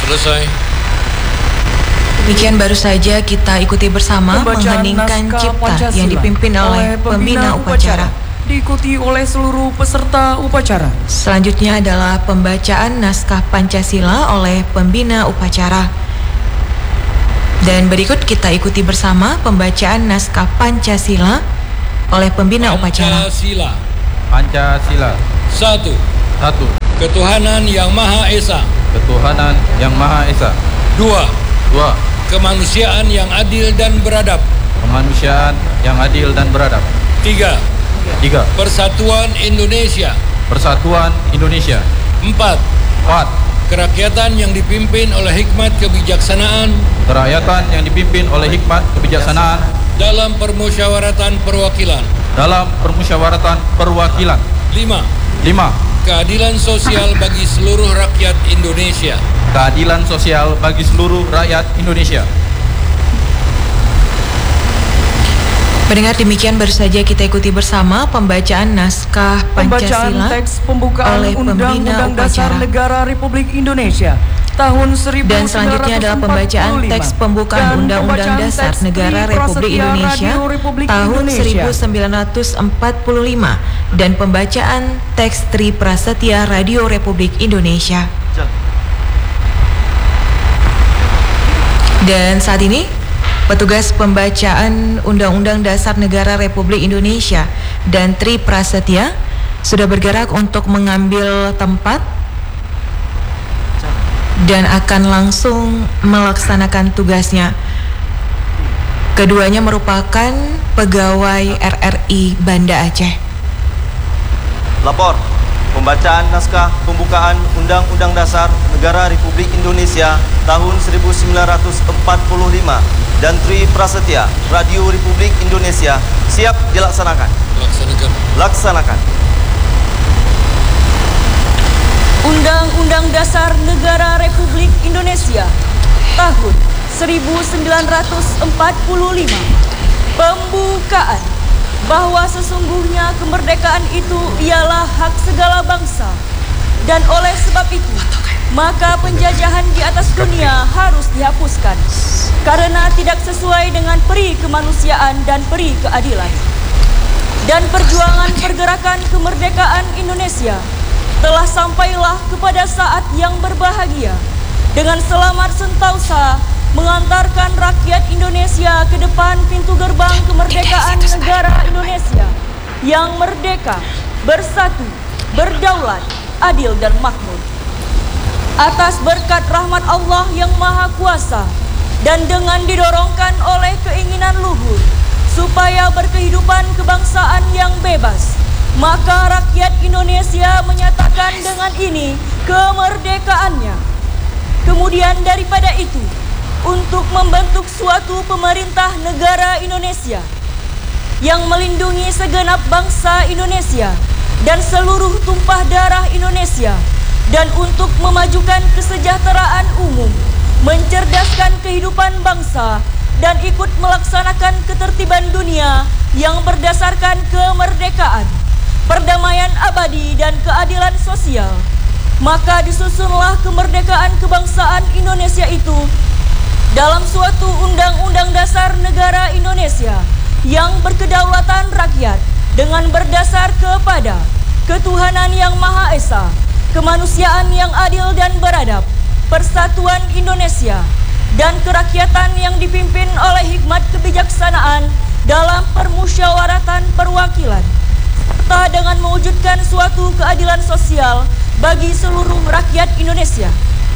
Selesai. Demikian baru saja kita ikuti bersama mengheningkan cipta yang dipimpin oleh pembina upacara. Diikuti oleh seluruh peserta upacara. Selanjutnya adalah pembacaan naskah Pancasila oleh pembina upacara. Dan berikut kita ikuti bersama pembacaan naskah Pancasila oleh pembina upacara. Pancasila. 1. Ketuhanan yang Maha Esa. Ketuhanan yang Maha Esa. 2. Kemanusiaan yang adil dan beradab. Kemanusiaan yang adil dan beradab. 3. Persatuan Indonesia. Persatuan Indonesia. 4. Kerakyatan yang dipimpin oleh hikmat kebijaksanaan. Kerakyatan yang dipimpin oleh hikmat kebijaksanaan. Dalam permusyawaratan perwakilan. Dalam permusyawaratan perwakilan. 5. Keadilan sosial bagi seluruh rakyat Indonesia. Keadilan sosial bagi seluruh rakyat Indonesia. Pendengar, demikian baru saja kita ikuti bersama pembacaan naskah Pancasila teks pembukaan oleh pembina Undang-Undang Dasar upacara. Negara Republik Indonesia tahun 1945. Dan selanjutnya adalah pembacaan teks pembukaan Undang-Undang Dasar Negara Republik Indonesia tahun 1945 dan pembacaan teks Tri Prasetya Radio Republik Indonesia. Dan saat ini petugas pembacaan Undang-Undang Dasar Negara Republik Indonesia dan Tri Prasetya sudah bergerak untuk mengambil tempat dan akan langsung melaksanakan tugasnya. Keduanya merupakan pegawai RRI Banda Aceh. Lapor, pembacaan naskah pembukaan Undang-Undang Dasar Negara Republik Indonesia tahun 1945 dan Tri Prasetya Radio Republik Indonesia siap dilaksanakan. Laksanakan. Undang-Undang Dasar Negara Republik Indonesia tahun 1945. Pembukaan bahwa sesungguhnya kemerdekaan itu ialah hak segala bangsa, dan oleh sebab itu maka penjajahan di atas dunia harus dihapuskan karena tidak sesuai dengan peri kemanusiaan dan peri keadilan. Dan perjuangan pergerakan kemerdekaan Indonesia telah sampailah kepada saat yang berbahagia dengan selamat sentausa mengantarkan rakyat Indonesia ke depan pintu gerbang kemerdekaan negara Indonesia yang merdeka, bersatu, berdaulat, adil dan makmur. Atas berkat rahmat Allah yang Maha Kuasa dan dengan didorongkan oleh keinginan luhur supaya berkehidupan kebangsaan yang bebas, maka rakyat Indonesia menyatakan dengan ini kemerdekaannya. Kemudian daripada itu, untuk membentuk suatu pemerintah negara Indonesia yang melindungi segenap bangsa Indonesia dan seluruh tumpah darah Indonesia, dan untuk memajukan kesejahteraan umum, mencerdaskan kehidupan bangsa, dan ikut melaksanakan ketertiban dunia yang berdasarkan kemerdekaan, perdamaian abadi dan keadilan sosial, maka disusunlah kemerdekaan kebangsaan Indonesia itu dalam suatu Undang-Undang Dasar Negara Indonesia yang berkedaulatan rakyat dengan berdasar kepada ketuhanan yang Maha Esa, kemanusiaan yang adil dan beradab, persatuan Indonesia, dan kerakyatan yang dipimpin oleh hikmat kebijaksanaan dalam permusyawaratan perwakilan, serta dengan mewujudkan suatu keadilan sosial bagi seluruh rakyat Indonesia.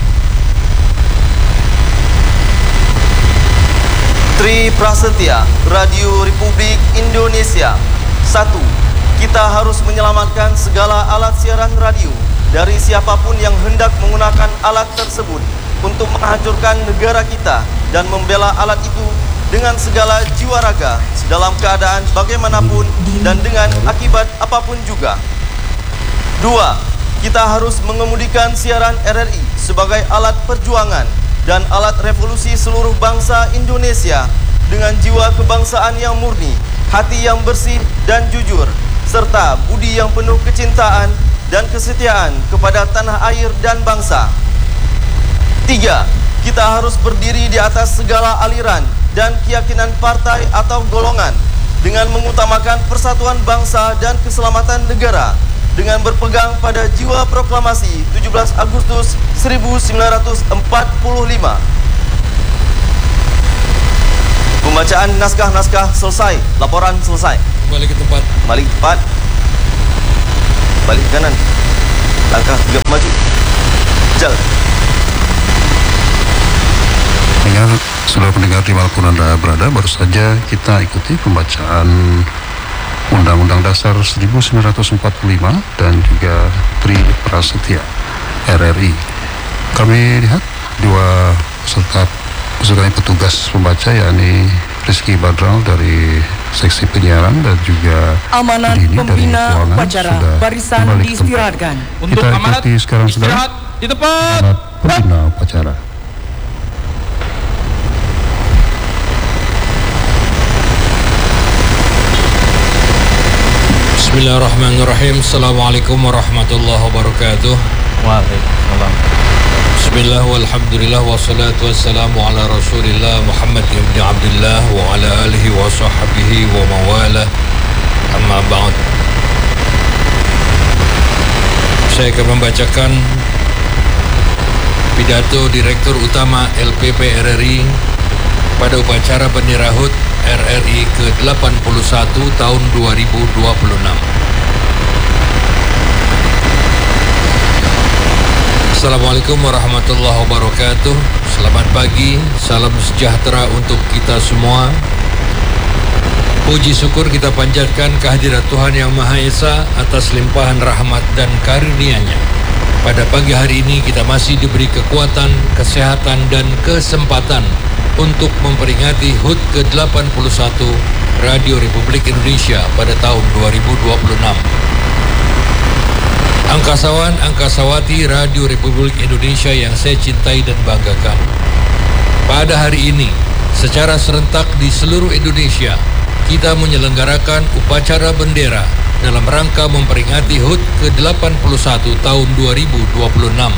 Tri Prasetya Radio Republik Indonesia. 1. Kita harus menyelamatkan segala alat siaran radio dari siapapun yang hendak menggunakan alat tersebut untuk menghancurkan negara kita dan membela alat itu dengan segala jiwa raga dalam keadaan bagaimanapun dan dengan akibat apapun juga. 2. Kita harus mengemudikan siaran RRI sebagai alat perjuangan dan alat revolusi seluruh bangsa Indonesia dengan jiwa kebangsaan yang murni, hati yang bersih dan jujur, serta budi yang penuh kecintaan dan kesetiaan kepada tanah air dan bangsa. 3. Kita harus berdiri di atas segala aliran dan keyakinan partai atau golongan dengan mengutamakan persatuan bangsa dan keselamatan negara dengan berpegang pada jiwa proklamasi 17 Agustus 1945. Pembacaan naskah-naskah selesai. Laporan selesai. Balik ke tempat. Balik tepat. Balik kanan. Langkah tegap maju. Jalan. Saudara pendengar dimanapun Anda berada, baru saja kita ikuti pembacaan Undang-Undang Dasar 1945 dan juga Tri Prasetya RRI. Kami lihat dua petugas pembaca, yakni Rizky Badral dari Seksi Penyiaran dan juga amanat pembina upacara barisan diistirahatkan. Untuk kita ikuti sekarang istirahat di tempat. Amanat pembina upacara. Bismillahirrahmanirrahim. Assalamualaikum warahmatullahi wabarakatuh. Waalaikumsalam. Bismillah walhamdulillah wassalatu wassalamu ala rasulillah Muhammad ibn Abdullah wa ala alihi wa sahbihi wa mawala, amma ba'd. Saya akan membacakan pidato Direktur Utama LPP RRI pada upacara bendera HUT RRI ke-81 tahun 2026. Assalamualaikum warahmatullahi wabarakatuh. Selamat pagi, salam sejahtera untuk kita semua. Puji syukur kita panjatkan kehadirat Tuhan Yang Maha Esa atas limpahan rahmat dan karunia-Nya. Pada pagi hari ini kita masih diberi kekuatan, kesehatan dan kesempatan untuk memperingati HUT ke-81 Radio Republik Indonesia pada tahun 2026. Angkasawan, angkasawati Radio Republik Indonesia yang saya cintai dan banggakan. Pada hari ini, secara serentak di seluruh Indonesia, kita menyelenggarakan upacara bendera dalam rangka memperingati HUT ke-81 tahun 2026.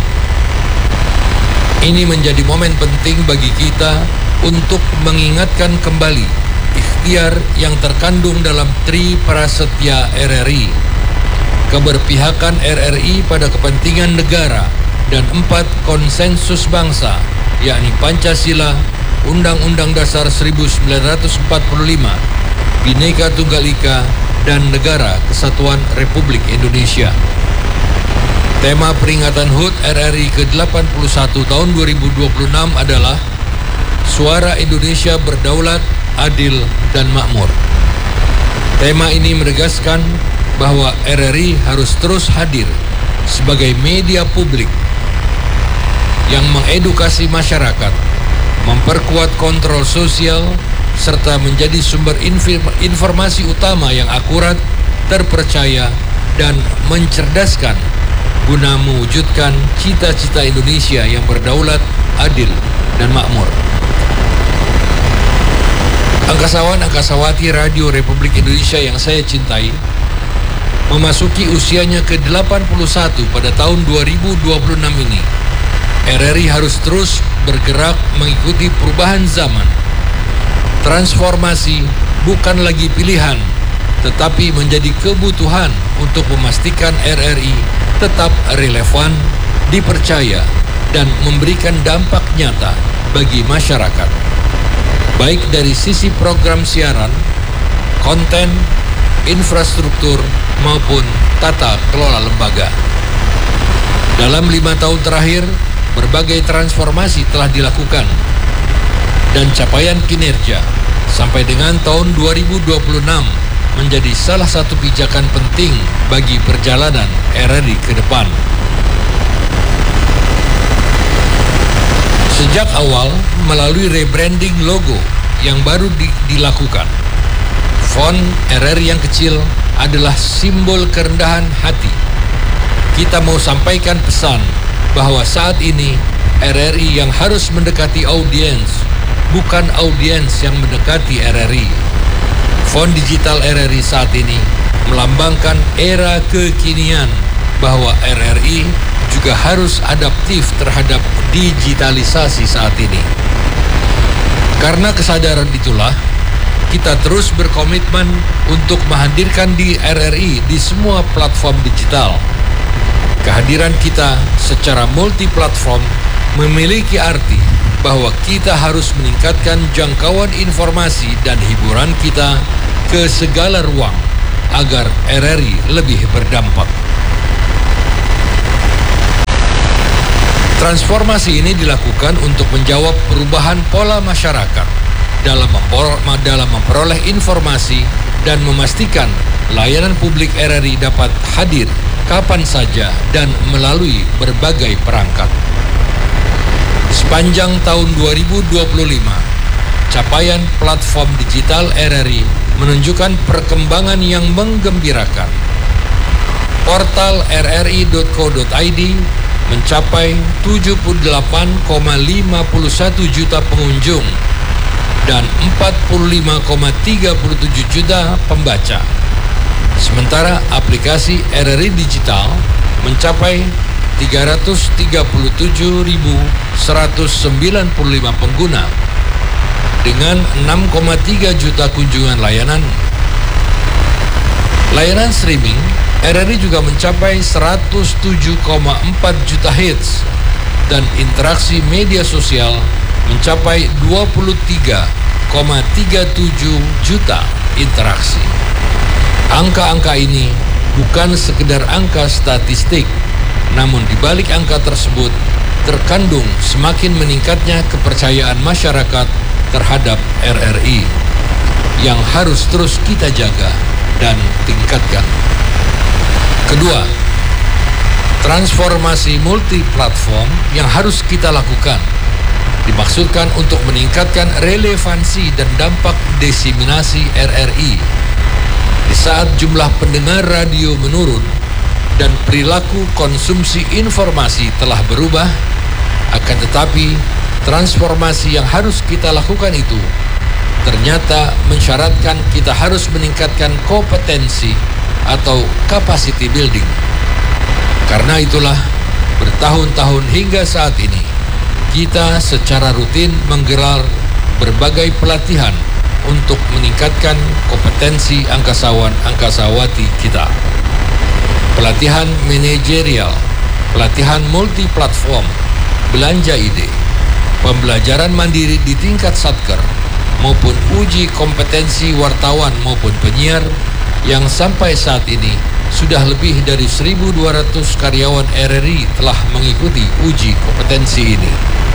Ini menjadi momen penting bagi kita untuk mengingatkan kembali ikhtiar yang terkandung dalam Tri Prasetya RRI, keberpihakan RRI pada kepentingan negara, dan 4 konsensus bangsa, yakni Pancasila, Undang-Undang Dasar 1945, Bhinneka Tunggal Ika, dan Negara Kesatuan Republik Indonesia. Tema peringatan HUT RRI ke-81 tahun 2026 adalah Suara Indonesia Berdaulat, Adil, dan Makmur. Tema ini menegaskan bahwa RRI harus terus hadir sebagai media publik yang mengedukasi masyarakat, memperkuat kontrol sosial, serta menjadi sumber informasi utama yang akurat, terpercaya, dan mencerdaskan guna mewujudkan cita-cita Indonesia yang berdaulat, adil, dan makmur. Angkasawan, angkasawati Radio Republik Indonesia yang saya cintai, memasuki usianya ke-81 pada tahun 2026 ini, RRI harus terus bergerak mengikuti perubahan zaman. Transformasi bukan lagi pilihan, tetapi menjadi kebutuhan untuk memastikan RRI tetap relevan, dipercaya, dan memberikan dampak nyata bagi masyarakat, baik dari sisi program siaran, konten, infrastruktur, maupun tata kelola lembaga. Dalam 5 tahun terakhir, berbagai transformasi telah dilakukan, dan capaian kinerja sampai dengan tahun 2026 menjadi salah satu pijakan penting bagi perjalanan RRI ke depan. Sejak awal, melalui rebranding logo yang baru dilakukan, font RRI yang kecil adalah simbol kerendahan hati. Kita mau sampaikan pesan bahwa saat ini RRI yang harus mendekati audiens, bukan audiens yang mendekati RRI. Font digital RRI saat ini melambangkan era kekinian bahwa RRI juga harus adaptif terhadap digitalisasi saat ini. Karena kesadaran itulah, kita terus berkomitmen untuk menghadirkan di RRI di semua platform digital. Kehadiran kita secara multi-platform memiliki arti bahwa kita harus meningkatkan jangkauan informasi dan hiburan kita ke segala ruang agar RRI lebih berdampak. Transformasi ini dilakukan untuk menjawab perubahan pola masyarakat dalam memperoleh informasi dan memastikan layanan publik RRI dapat hadir kapan saja dan melalui berbagai perangkat. Sepanjang tahun 2025, capaian platform digital RRI menunjukkan perkembangan yang menggembirakan. Portal rri.co.id mencapai 78,51 juta pengunjung dan 45,37 juta pembaca. Sementara aplikasi RRI Digital mencapai 337.195 pengguna dengan 6,3 juta kunjungan layanan. Layanan streaming RRI juga mencapai 107,4 juta hits dan interaksi media sosial mencapai 23,37 juta interaksi. Angka-angka ini bukan sekedar angka statistik, namun di balik angka tersebut terkandung semakin meningkatnya kepercayaan masyarakat terhadap RRI yang harus terus kita jaga dan tingkatkan. Kedua, transformasi multi-platform yang harus kita lakukan dimaksudkan untuk meningkatkan relevansi dan dampak diseminasi RRI. Di saat jumlah pendengar radio menurun dan perilaku konsumsi informasi telah berubah, akan tetapi transformasi yang harus kita lakukan itu ternyata mensyaratkan kita harus meningkatkan kompetensi atau capacity building. Karena itulah, bertahun-tahun hingga saat ini, kita secara rutin menggelar berbagai pelatihan untuk meningkatkan kompetensi angkasawan-angkasawati kita. Pelatihan manajerial, pelatihan multi-platform, belanja ide, pembelajaran mandiri di tingkat satker, maupun uji kompetensi wartawan maupun penyiar yang sampai saat ini sudah lebih dari 1.200 karyawan RRI telah mengikuti uji kompetensi ini.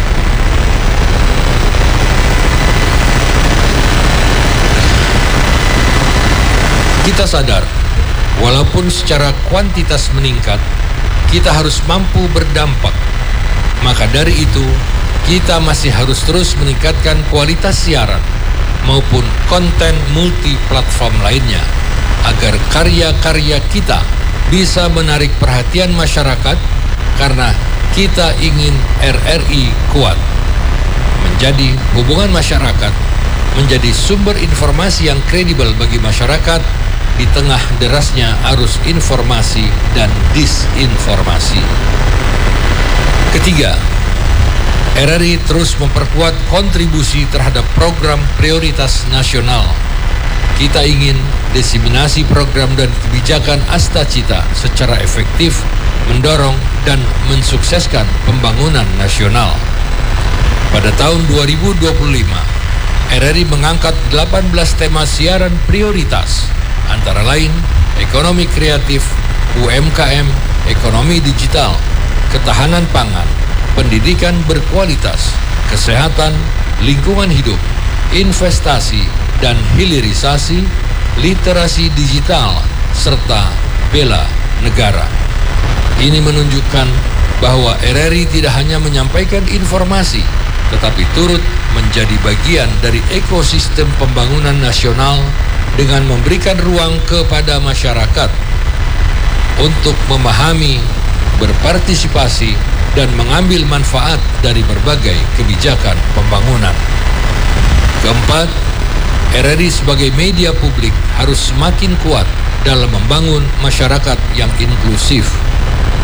Kita sadar, walaupun secara kuantitas meningkat, kita harus mampu berdampak. Maka dari itu, kita masih harus terus meningkatkan kualitas siaran maupun konten multi-platform lainnya, agar karya-karya kita bisa menarik perhatian masyarakat karena kita ingin RRI kuat, menjadi hubungan masyarakat, menjadi sumber informasi yang kredibel bagi masyarakat di tengah derasnya arus informasi dan disinformasi. Ketiga, RRI terus memperkuat kontribusi terhadap program prioritas nasional. Kita ingin diseminasi program dan kebijakan Astacita secara efektif mendorong dan mensukseskan pembangunan nasional. Pada tahun 2025, RRI mengangkat 18 tema siaran prioritas, antara lain ekonomi kreatif, UMKM, ekonomi digital, ketahanan pangan, pendidikan berkualitas, kesehatan, lingkungan hidup, investasi dan hilirisasi, literasi digital, serta bela negara. Ini menunjukkan bahwa RRI tidak hanya menyampaikan informasi, tetapi turut menjadi bagian dari ekosistem pembangunan nasional dengan memberikan ruang kepada masyarakat untuk memahami, berpartisipasi, dan mengambil manfaat dari berbagai kebijakan pembangunan. Keempat, RRI sebagai media publik harus semakin kuat dalam membangun masyarakat yang inklusif.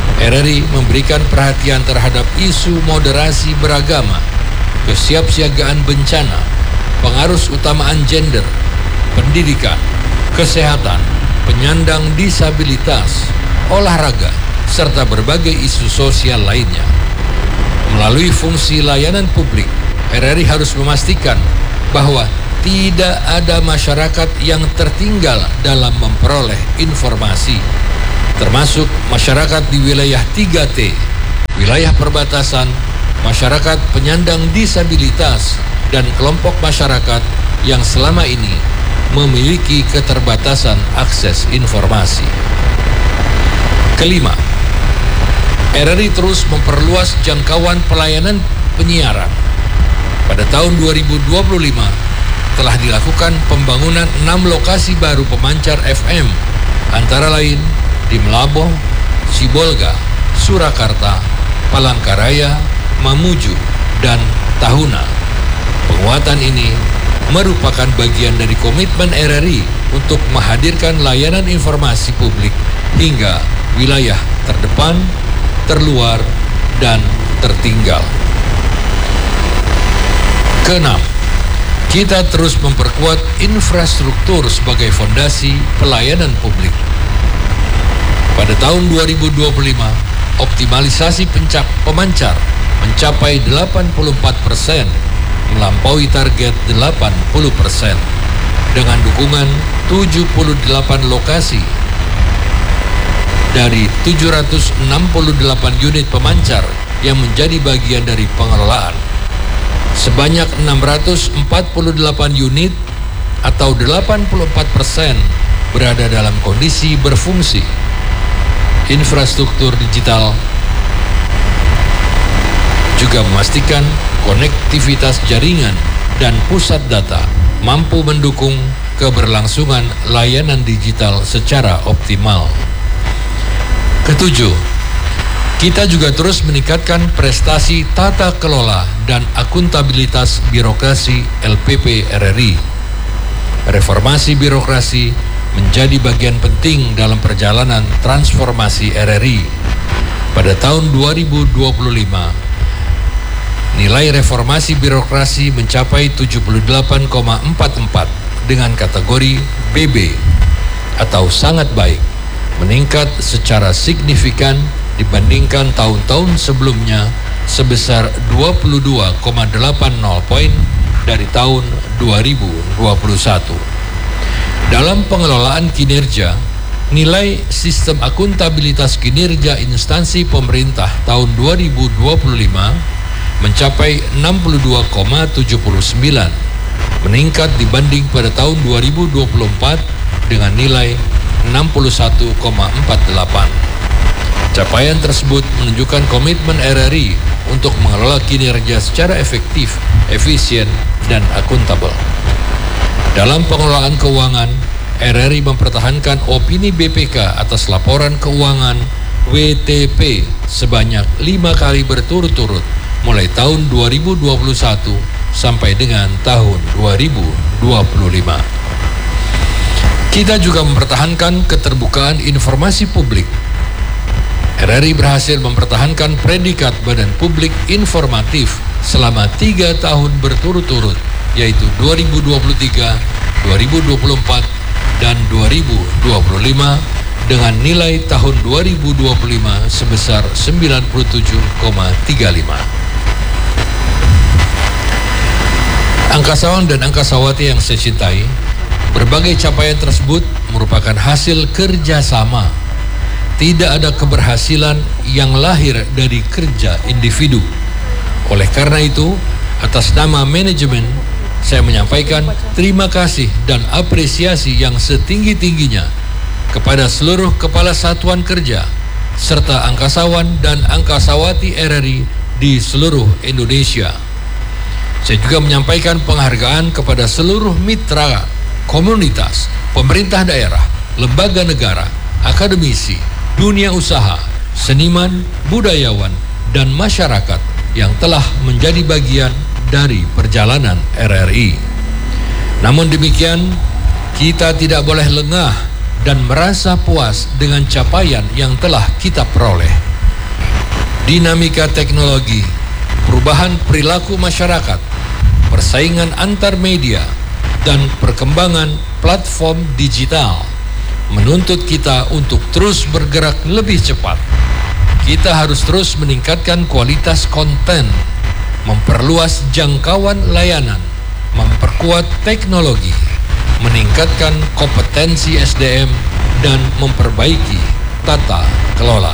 RRI memberikan perhatian terhadap isu moderasi beragama, kesiapsiagaan bencana, pengarus utamaan gender, pendidikan, kesehatan, penyandang disabilitas, olahraga, serta berbagai isu sosial lainnya. Melalui fungsi layanan publik, RRI harus memastikan bahwa tidak ada masyarakat yang tertinggal dalam memperoleh informasi, termasuk masyarakat di wilayah 3T, wilayah perbatasan, masyarakat penyandang disabilitas, dan kelompok masyarakat yang selama ini memiliki keterbatasan akses informasi. Kelima, RRI terus memperluas jangkauan pelayanan penyiaran. Pada tahun 2025 telah dilakukan pembangunan 6 lokasi baru pemancar FM, antara lain di Melaboh, Sibolga, Surakarta, Palangkaraya, Mamuju, dan Tahuna. Penguatan ini merupakan bagian dari komitmen RRI untuk menghadirkan layanan informasi publik hingga wilayah terdepan, terluar, dan tertinggal. Keenam, kita terus memperkuat infrastruktur sebagai fondasi pelayanan publik. Pada tahun 2025, optimalisasi pemancar mencapai 84%, melampaui target 80%, dengan dukungan 78 lokasi dari 768 unit pemancar yang menjadi bagian dari pengelolaan. Sebanyak 648 unit atau 84% berada dalam kondisi berfungsi. Infrastruktur digital juga memastikan konektivitas jaringan dan pusat data mampu mendukung keberlangsungan layanan digital secara optimal. Ketujuh, kita juga terus meningkatkan prestasi tata kelola dan akuntabilitas birokrasi LPP RRI. Reformasi birokrasi menjadi bagian penting dalam perjalanan transformasi RRI. Pada tahun 2025, nilai reformasi birokrasi mencapai 78,44 dengan kategori BB atau sangat baik, meningkat secara signifikan dibandingkan tahun-tahun sebelumnya sebesar 22,80 poin dari tahun 2021. Dalam pengelolaan kinerja, nilai sistem akuntabilitas kinerja instansi pemerintah tahun 2025 mencapai 62,79, meningkat dibanding pada tahun 2024 dengan nilai 61,48. Capaian tersebut menunjukkan komitmen RRI untuk mengelola kinerja secara efektif, efisien, dan akuntabel. Dalam pengelolaan keuangan, RRI mempertahankan opini BPK atas laporan keuangan WTP sebanyak 5 kali berturut-turut mulai tahun 2021 sampai dengan tahun 2025. Kita juga mempertahankan keterbukaan informasi publik. RRI berhasil mempertahankan predikat Badan Publik Informatif selama 3 tahun berturut-turut, yaitu 2023, 2024, dan 2025 dengan nilai tahun 2025 sebesar 97,35. Angkasawan dan angkasawati yang saya cintai, berbagai capaian tersebut merupakan hasil kerjasama. Tidak ada keberhasilan yang lahir dari kerja individu. Oleh karena itu, atas nama manajemen, saya menyampaikan terima kasih dan apresiasi yang setinggi-tingginya kepada seluruh kepala satuan kerja serta angkasawan dan angkasawati RRI di seluruh Indonesia. Saya juga menyampaikan penghargaan kepada seluruh mitra, komunitas, pemerintah daerah, lembaga negara, akademisi, dunia usaha, seniman, budayawan, dan masyarakat yang telah menjadi bagian dari perjalanan RRI. Namun demikian, kita tidak boleh lengah dan merasa puas dengan capaian yang telah kita peroleh. dinamika teknologi, perubahan perilaku masyarakat, persaingan antar media, dan perkembangan platform digital menuntut kita untuk terus bergerak lebih cepat. Kita harus terus meningkatkan kualitas konten, memperluas jangkauan layanan, memperkuat teknologi, meningkatkan kompetensi SDM, dan memperbaiki tata kelola.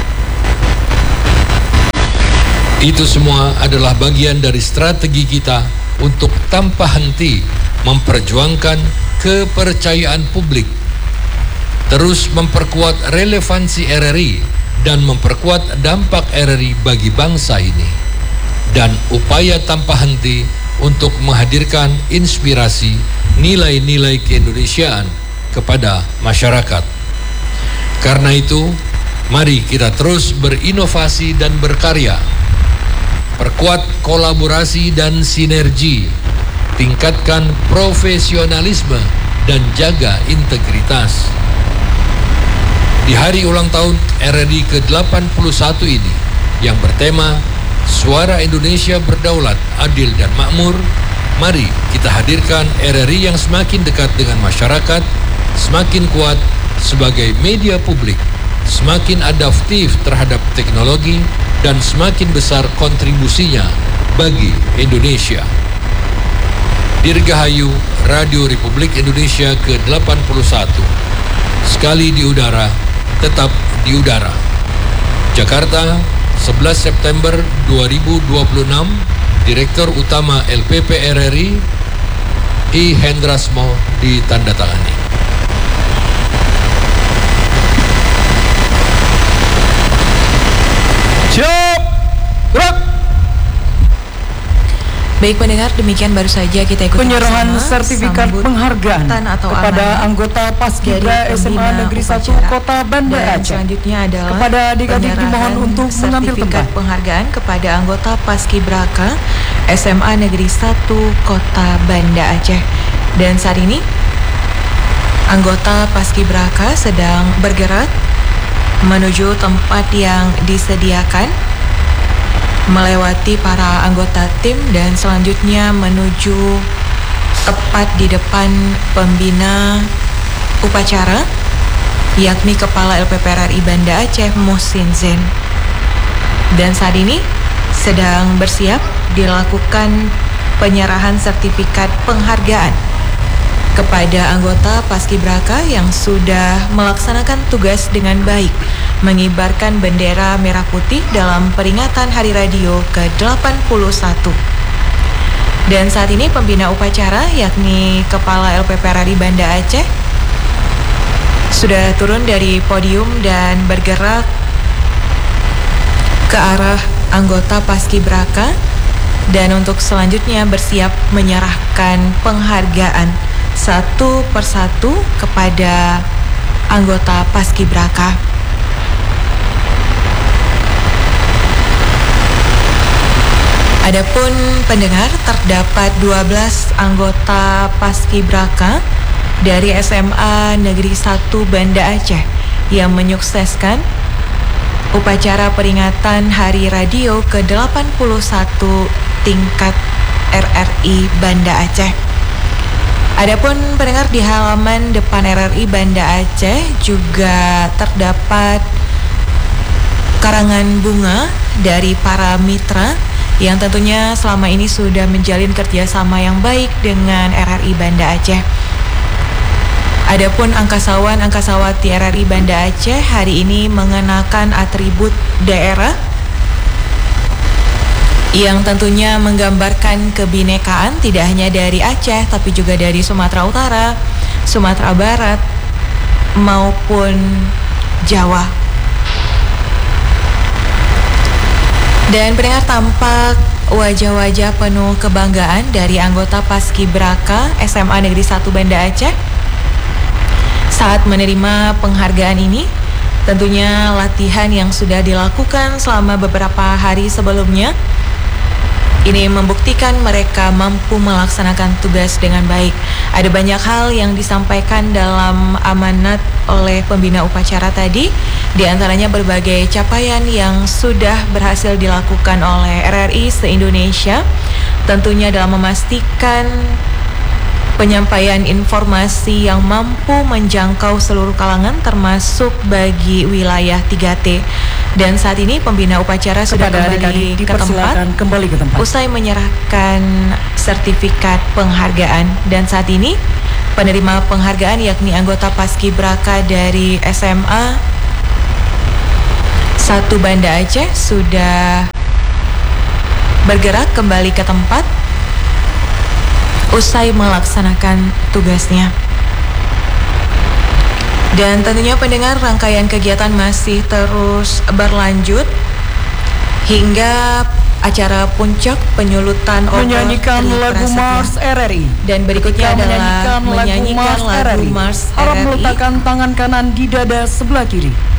Itu semua adalah bagian dari strategi kita untuk tanpa henti memperjuangkan kepercayaan publik, terus memperkuat relevansi RRI dan memperkuat dampak RRI bagi bangsa ini, dan upaya tanpa henti untuk menghadirkan inspirasi nilai-nilai keindonesiaan kepada masyarakat. Karena itu, mari kita terus berinovasi dan berkarya, perkuat kolaborasi dan sinergi, tingkatkan profesionalisme dan jaga integritas. Di hari ulang tahun RRI ke-81 ini yang bertema Suara Indonesia Berdaulat, Adil dan Makmur, mari kita hadirkan RRI yang semakin dekat dengan masyarakat, semakin kuat sebagai media publik, semakin adaptif terhadap teknologi, dan semakin besar kontribusinya bagi Indonesia. Dirgahayu Radio Republik Indonesia ke-81. Sekali di udara, tetap di udara. Jakarta, 11 September 2026. Direktur Utama LPP RRI I. Hendrasmo ditandatangani. Siap, gerak. Baik pendengar, demikian baru saja kita ikuti penyerahan sertifikat penghargaan kepada anggota Paskibra SMA Negeri 1 Kota Banda Aceh. Selanjutnya adalah kepada adik-adik dimohon untuk mengambil tempat. Penghargaan kepada anggota Paskibraka SMA Negeri 1 Kota Banda Aceh. Dan saat ini anggota Paskibraka sedang bergerak menuju tempat yang disediakan, melewati para anggota tim dan selanjutnya menuju tepat di depan pembina upacara, yakni Kepala LPP RRI Banda Aceh Muhsin Zain. Dan saat ini sedang bersiap dilakukan penyerahan sertifikat penghargaan kepada anggota Paskibraka yang sudah melaksanakan tugas dengan baik, mengibarkan bendera merah putih dalam peringatan Hari Radio ke-81. Dan saat ini pembina upacara, yakni Kepala LPP RRI Banda Aceh, sudah turun dari podium dan bergerak ke arah anggota Paskibraka, dan untuk selanjutnya bersiap menyerahkan penghargaan satu persatu kepada anggota Paskibraka. Adapun pendengar, terdapat 12 anggota Paskibraka dari SMA Negeri 1 Banda Aceh yang menyukseskan upacara peringatan Hari Radio ke-81 tingkat RRI Banda Aceh. Adapun pendengar, di halaman depan RRI Banda Aceh juga terdapat karangan bunga dari para mitra yang tentunya selama ini sudah menjalin kerjasama yang baik dengan RRI Banda Aceh. Adapun angkasawan-angkasawati RRI Banda Aceh hari ini mengenakan atribut daerah yang tentunya menggambarkan kebinekaan tidak hanya dari Aceh tapi juga dari Sumatera Utara, Sumatera Barat maupun Jawa. Dan pendengar, tampak wajah-wajah penuh kebanggaan dari anggota Paskibraka SMA Negeri 1 Banda Aceh saat menerima penghargaan ini. Tentunya latihan yang sudah dilakukan selama beberapa hari sebelumnya Ini membuktikan mereka mampu melaksanakan tugas dengan baik. Ada banyak hal yang disampaikan dalam amanat oleh pembina upacara tadi, di antaranya berbagai capaian yang sudah berhasil dilakukan oleh RRI se-Indonesia, tentunya dalam memastikan penyampaian informasi yang mampu menjangkau seluruh kalangan termasuk bagi wilayah 3T. Dan saat ini pembina upacara sudah kembali ke tempat usai menyerahkan sertifikat penghargaan. Dan saat ini penerima penghargaan yakni anggota Paskibraka dari SMA 1 Banda Aceh sudah bergerak kembali ke tempat usai melaksanakan tugasnya. Dan tentunya pendengar, rangkaian kegiatan masih terus berlanjut hingga acara puncak penyulutan menyanyikan lagu Mars RRI. Dan berikutnya adalah menyanyikan lagu Mars RRI. Harap meletakkan tangan kanan di dada sebelah kiri.